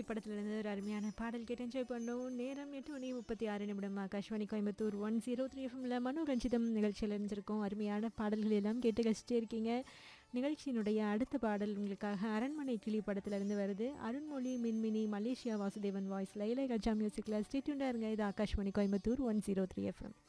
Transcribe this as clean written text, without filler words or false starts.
படத்திலிருந்து ஒரு அருமையான பாடல் கேட்டு என்ஜாய் பண்ணோம். நேரம் 8:36 ஆகாஷ்வாணி கோயம்புத்தூர் 103 எஃப்எம்ல மனோரஞ்சிதம் நிகழ்ச்சியில் இருந்திருக்கோம். அருமையான பாடல்கள் எல்லாம் கேட்டு ரசிச்சிட்டே இருக்கீங்க. நிகழ்ச்சியினுடைய அடுத்த பாடல் உங்களுக்காக அரண்மனை கிளி படத்திலிருந்து வருது. அருண்மொழி, மின்மினி, மலேசியா வாசுதேவன் வாய்ஸ்ல இளையராஜா மியூசிக்ல ஸ்டே டியூன்டா இருங்க. இது ஆகாஷ்வாணி கோயம்புத்தூர் 103 எஃப்எம்.